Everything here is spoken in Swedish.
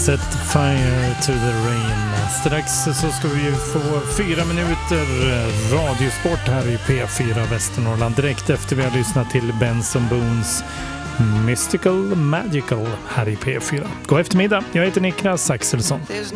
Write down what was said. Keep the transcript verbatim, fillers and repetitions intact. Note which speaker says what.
Speaker 1: Set fire to the rain. Strax så ska vi få fyra minuter radiosport här i P fyra Västernorrland direkt efter vi har lyssnat till Benson Bones Mystical Magical här i P fyra. God eftermiddag, jag heter Niklas Axelsson.
Speaker 2: There's